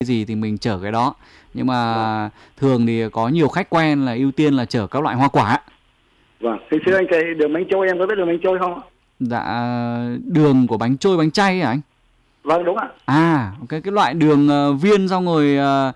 gì thì mình chở cái đó. Nhưng mà Vâng. thường thì có nhiều khách quen là ưu tiên là chở các loại hoa quả. Vâng. Thì xưa anh cái đường bánh trôi, em có biết đường bánh trôi không ạ? Dạ, đường của bánh trôi bánh chay hả anh? Vâng, đúng ạ. À, cái loại đường viên xong rồi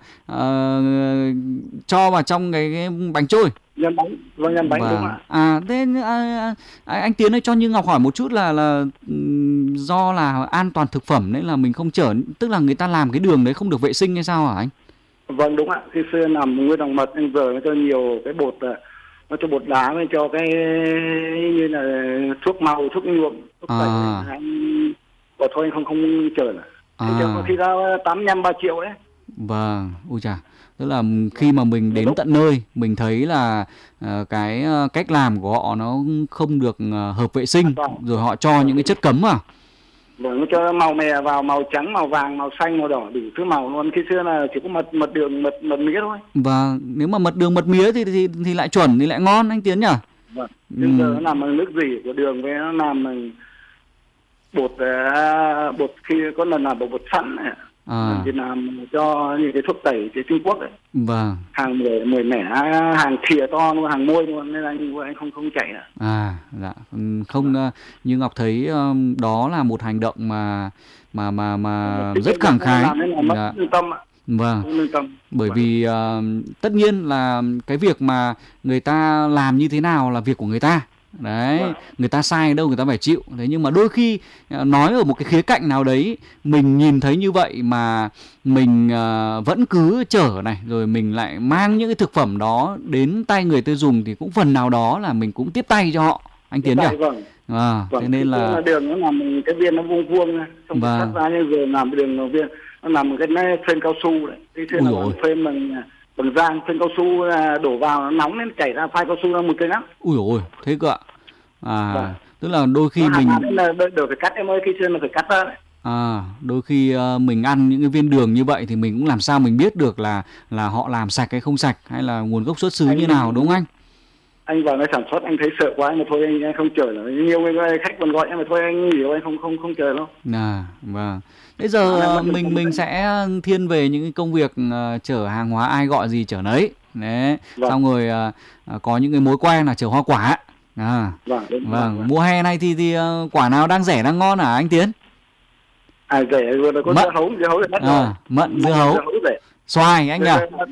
cho vào trong cái bánh trôi. Nhân bánh, vâng, nhân bánh, đúng Vâng. ạ. Thế anh Tiến ơi, cho Như Ngọc hỏi một chút là do là an toàn thực phẩm nên là mình không chở, tức là người ta làm cái đường đấy không được vệ sinh hay sao hả anh? Vâng, đúng ạ. Khi xưa làm nguyên đồng mật, anh giờ nó cho nhiều cái bột, nó cho bột đá với cho cái như là thuốc màu, thuốc nhuộm, thuốc tẩy. Anh bảo thôi anh không chở nữa. Anh chở có khi ra 85-3 triệu đấy. Vâng, ui chà. Tức là khi mà mình đến tận nơi, mình thấy là cái cách làm của họ nó không được hợp vệ sinh, rồi họ cho những cái chất cấm à? Vâng, nó cho màu mè vào, màu trắng, màu vàng, màu xanh, màu đỏ, đủ thứ màu luôn. Khi xưa là chỉ có mật đường, mật mía thôi. Và nếu mà mật đường, mật mía thì lại chuẩn, thì lại ngon anh Tiến nhỉ? Vâng. Bây giờ nó làm bằng nước dỉ của đường với nó làm bằng bột khi có lần làm bột sẵn này. Thì làm cho những cái thuốc tẩy của Trung Quốc ấy. Vâng. Hàng mười mẻ, hàng thìa to luôn, hàng muôi luôn, nên là anh không chạy nữa. Dạ, không. Như Ngọc thấy đó là một hành động mà rất khẳng khái. Mất lương tâm ạ. Vâng. Bởi vì tất nhiên là cái việc mà người ta làm như thế nào là việc của người ta. Đấy, người ta sai đâu người ta phải chịu. Thế nhưng mà đôi khi nói ở một cái khía cạnh nào đấy, mình nhìn thấy như vậy mà mình vẫn cứ chở này, rồi mình lại mang những cái thực phẩm đó đến tay người tiêu dùng thì cũng phần nào đó là mình cũng tiếp tay cho họ, anh Tiến nhỉ? Thế nên là đường nó làm cái viên nó vuông vuông, xong cắt ra như giờ làm đường viên, nó làm một cái phên cao su đấy. Thế là phên bằng rang, phên cao su đổ vào nó nóng lên chảy ra phai cao su ra một cây lắm. Ui ôi, thế cơ ạ. Tức là đôi khi mình đều phải cắt em ơi, khi xưa là phải cắt ra đấy. Đôi khi mình ăn những cái viên đường như vậy thì mình cũng làm sao mình biết được là họ làm sạch hay không sạch, hay là nguồn gốc xuất xứ như nào, đúng không anh? Anh vào nơi sản xuất anh thấy sợ quá, anh mà thôi anh không chờ nữa. Nhiều người khách còn gọi em mà thôi anh nghỉ, anh không chờ đâu. Vâng. Bây giờ mình sẽ thiên về những cái công việc chở hàng hóa, ai gọi gì chở nấy. Đấy. Xong rồi có những cái mối quen là chở hoa quả. Vâng. Mùa hè này thì quả nào đang rẻ đang ngon hả anh Tiến? Rẻ vừa là có dưa hấu thì đắt rồi. Mận, dưa hấu, xoài anh nhỉ?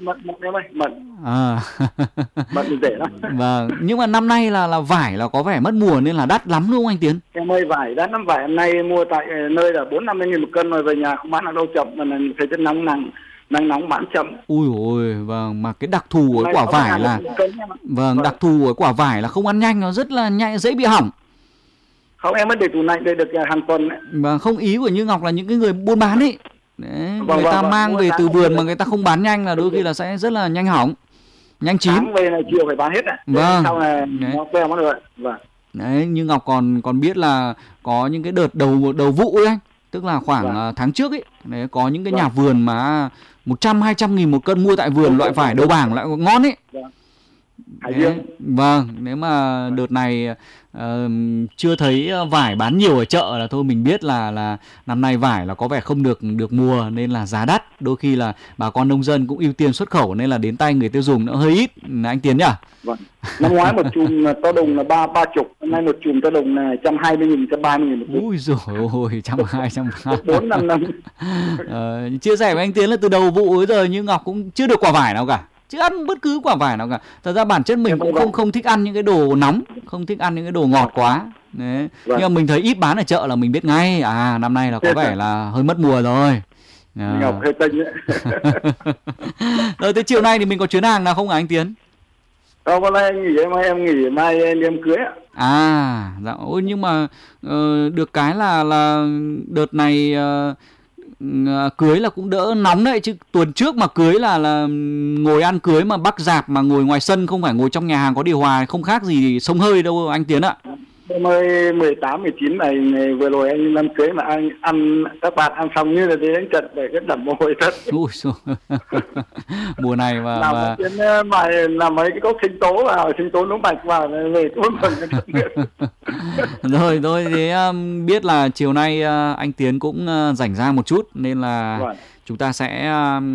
Mận thì rẻ lắm. Vâng, nhưng mà năm nay là vải là có vẻ mất mùa nên là đắt lắm đúng không anh Tiến? Em ơi, vải đắt lắm. Vải hôm nay mua tại nơi là 40-50 nghìn một cân rồi, về nhà không bán được đâu, chậm mà thời tiết nắng nóng bán chậm. Ui ôi, vâng, mà cái đặc thù của quả vải là đặc thù của quả vải là không ăn nhanh, nó rất là nhanh, dễ bị hỏng. Không, em mới để tủ lạnh đây được hàng tuần đấy. Và không, ý của Như Ngọc là những cái người buôn bán ấy. Đấy, người ta mang về từ vườn mà người ta không bán nhanh là đôi khi là sẽ rất là nhanh hỏng, nhanh chín. Sáng về là chiều phải bán hết ạ. Sau này nó queo mất rồi. Đấy, Như Ngọc còn biết là có những cái đợt đầu vụ ấy anh, tức là khoảng tháng trước ấy, đấy, có những cái nhà vườn mà 100-200 nghìn một cân mua tại vườn, loại vải đầu bảng lại ngon ấy. Vâng, nếu mà đợt này chưa thấy vải bán nhiều ở chợ là thôi mình biết là năm nay vải là có vẻ không được mùa nên là giá đắt. Đôi khi là bà con nông dân cũng ưu tiên xuất khẩu nên là đến tay người tiêu dùng nó hơi ít, anh Tiến nhỉ? Vâng. Năm ngoái một chùm to đồng là 30, năm nay một chùm to đồng là 120 nghìn, 130 nghìn một chùm. Ui dồi ôi, 120, 4-5 năm. Chia sẻ với anh Tiến là từ đầu vụ tới giờ Như Ngọc cũng chưa được quả vải nào cả, chứ ăn bất cứ quả vải nào cả. Thật ra bản chất mình cũng không thích ăn những cái đồ nóng, không thích ăn những cái đồ ngọt quá. Đấy. Nhưng mà mình thấy ít bán ở chợ là mình biết ngay, năm nay là có vẻ là hơi mất mùa rồi. Ngọc hơi tênh đấy. Rồi, thế chiều nay thì mình có chuyến hàng nào không hả anh Tiến? Hôm nay anh nghỉ, em nghỉ, mai em cưới ạ. Dạ, nhưng mà được cái là đợt này cưới là cũng đỡ nóng đấy, chứ tuần trước mà cưới là ngồi ăn cưới mà bắc rạp mà ngồi ngoài sân, không phải ngồi trong nhà hàng có điều hòa, không khác gì xông hơi đâu anh Tiến ạ. Em ơi, 18-19 này vừa rồi anh làm cưới mà anh ăn, các bạn ăn xong như là đi đánh trận để cái đầm mồ hôi thật. Ui xôi. Mùa này mà làm mấy cái cốc sinh tố vào, sinh tố nấu bạch vào về tuôn phần cái Rồi thế biết là chiều nay anh Tiến cũng rảnh ra một chút nên là chúng ta sẽ